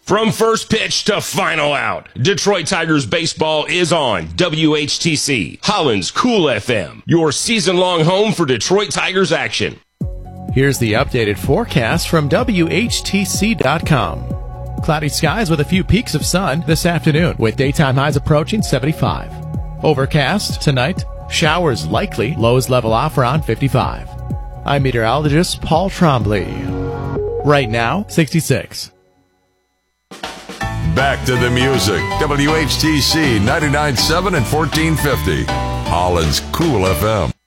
From first pitch to final out, Detroit Tigers baseball is on WHTC, Holland's Cool FM, your season-long home for Detroit Tigers action. Here's the updated forecast from WHTC.com. Cloudy skies with a few peaks of sun this afternoon, with daytime highs approaching 75. Overcast tonight, showers likely, lows level off around 55. I'm meteorologist Paul Trombley. Right now, 66. Back to the music. WHTC 99.7 and 1450. Holland's Cool FM.